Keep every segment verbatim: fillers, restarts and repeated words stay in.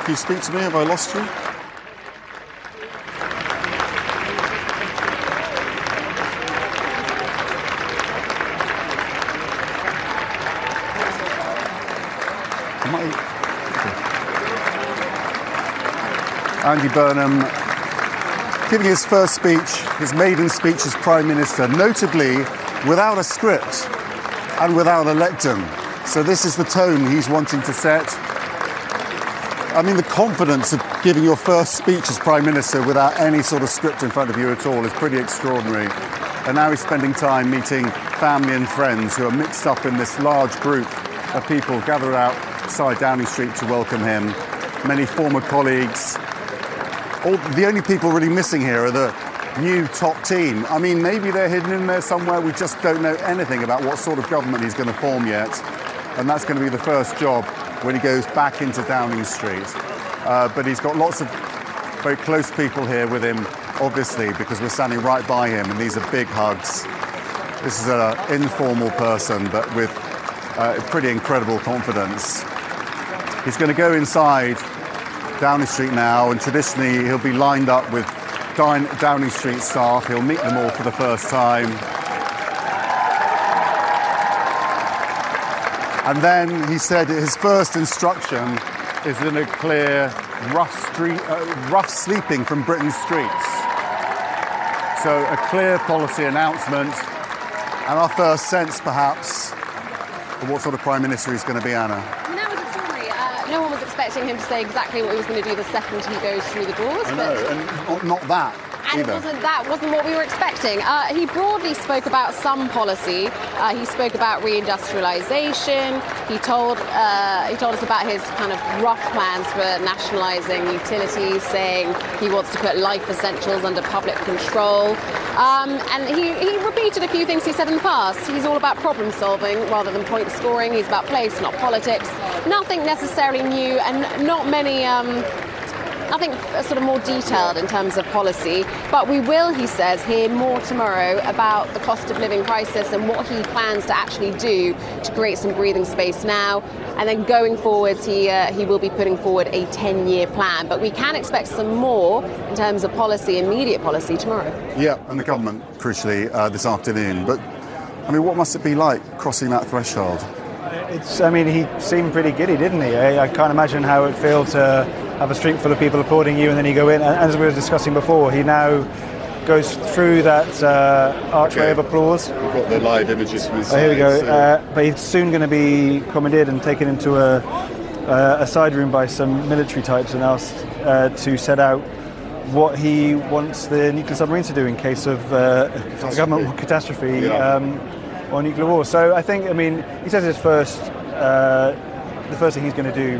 Can you speak to me? Have I lost you? Am I... Andy Burnham giving his first speech, his maiden speech as Prime Minister, notably without a script and without a lectern. So this is the tone he's wanting to set. I mean, the confidence of giving your first speech as Prime Minister without any sort of script in front of you at all is pretty extraordinary. And now he's spending time meeting family and friends who are mixed up in this large group of people gathered outside Downing Street to welcome him. Many former colleagues. All, the only people really missing here are the new top team. I mean, maybe they're hidden in there somewhere. We just don't know anything about what sort of government he's going to form yet. And that's going to be the first job when he goes back into Downing Street. Uh, but he's got lots of very close people here with him, obviously, because we're standing right by him, and these are big hugs. This is an informal person, but with uh, pretty incredible confidence. He's going to go inside Downing Street now, and traditionally he'll be lined up with Downing Street staff. He'll meet them all for the first time. And then he said his first instruction is in a clear, rough, street, uh, rough sleeping from Britain's streets. So a clear policy announcement, and our first sense, perhaps, of what sort of Prime Minister he's going to be, Anna. No one was expecting him to say exactly what he was going to do the second he goes through the doors. I know, and not, not that and either. Wasn't, that wasn't what we were expecting. Uh, he broadly spoke about some policy. Uh, he spoke about reindustrialisation. He told uh, he told us about his kind of rough plans for nationalising utilities, saying he wants to put life essentials under public control. Um, and he, he repeated a few things he said in the past. He's all about problem solving rather than point scoring. He's about place, not politics. Nothing necessarily new, and not many, um, nothing sort of more detailed in terms of policy. But we will, he says, hear more tomorrow about the cost of living crisis and what he plans to actually do to create some breathing space now. And then going forwards, he uh, he will be putting forward a ten-year plan. But we can expect some more in terms of policy, immediate policy, tomorrow. Yeah, and the government, crucially, uh, this afternoon. But, I mean, what must it be like crossing that threshold? It's, I mean, he seemed pretty giddy, didn't he? I, I can't imagine how it would feel to have a street full of people applauding you and then you go in. And as we were discussing before, he now goes through that uh, archway okay. of applause. We've got the live images from his oh, Here we go. So. Uh, but he's soon going to be commandeered and taken into a, uh, a side room by some military types and asked uh, to set out what he wants the nuclear submarines to do in case of uh, a government catastrophe. Yeah. Um, or nuclear war. So I think, I mean, he says his first, uh, the first thing he's going to do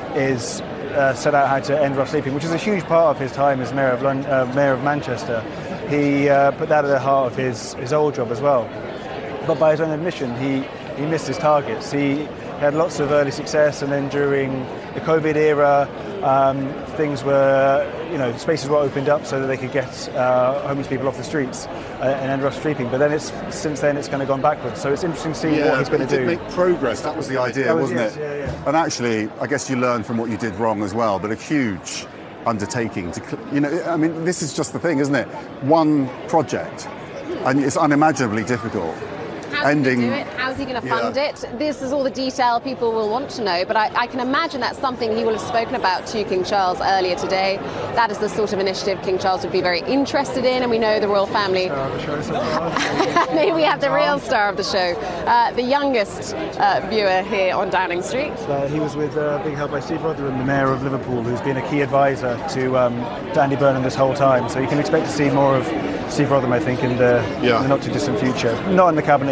is uh, set out how to end rough sleeping, which is a huge part of his time as Mayor of London, uh, Mayor of Manchester. He uh, put that at the heart of his, his old job as well. But by his own admission, he, he missed his targets. He had lots of early success, and then during the COVID era, um, things were, you know, spaces were opened up so that they could get uh, homeless people off the streets uh, and end rough sleeping. But then it's since then it's kind of gone backwards. So it's interesting to see yeah, what he's going to do. Make progress. That was the idea, was, wasn't yes, it? Yeah, yeah. And actually, I guess you learn from what you did wrong as well. But a huge undertaking to, you know, I mean, this is just the thing, isn't it? One project, and it's unimaginably difficult. How's Ending, he going to do it? How's he going to fund yeah. it? This is all the detail people will want to know, but I, I can imagine that's something he will have spoken about to King Charles earlier today. That is the sort of initiative King Charles would be very interested in, and we know the royal family. Star of the show so far. We have the real star of the show, uh, the youngest uh, viewer here on Downing Street. Uh, he was with uh, being held by Steve Rotherham, the Mayor of Liverpool, who's been a key advisor to, um, to Andy Burnham this whole time. So you can expect to see more of Steve Rotherham, I think, in the, yeah. in the not too distant future. Not in the cabinet.